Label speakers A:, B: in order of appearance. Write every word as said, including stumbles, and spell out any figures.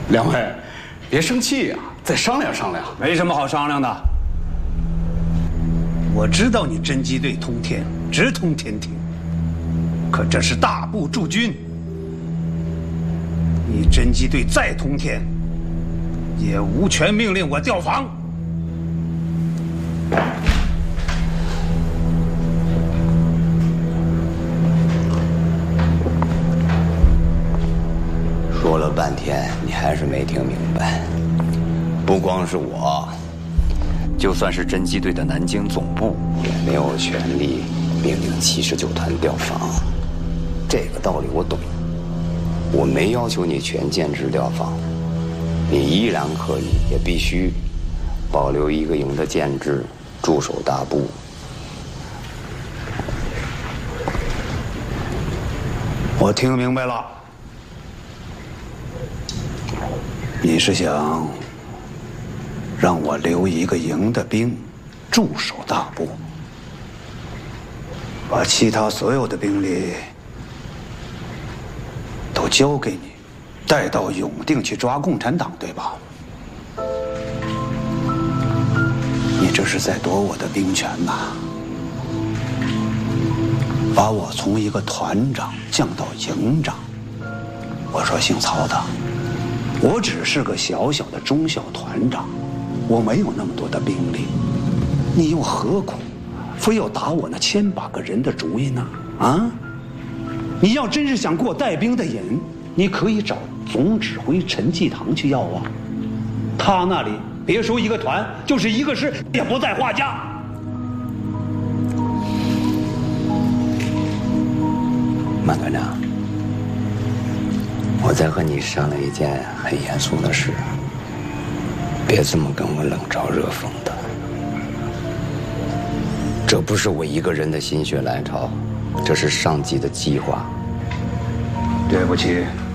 A: 两位，别生气呀，再商量商量。
B: 没什么好商量的。我知道你侦缉队通天，直通天庭，可这是大部驻军，你侦缉队再通天，也无权命令我调防。
C: 说了半天，你还是没听明白。不光是我，就算是侦缉队的南京总部，也没有权利命令七十九团调防。这个道理我懂。我没要求你全建制调防，你依然可以，也必须保留一个营的建制，驻守大部。
B: 我听明白了。你是想让我留一个营的兵驻守大部，把其他所有的兵力都交给你，带到永定去抓共产党，对吧？你这是在夺我的兵权呐！把我从一个团长降到营长。我说姓曹的，我只是个小小的中校团长，我没有那么多的兵力，你又何苦非要打我那千把个人的主意呢？啊！你要真是想过带兵的瘾，你可以找总指挥陈济棠去要啊，他那里别说一个团，就是一个师也不在话下。
C: 马团长，我在和你商量一件很严肃的事，别这么跟我冷嘲热讽的。这不是我一个人的心血来潮，这是上级的计划。
B: 对不起，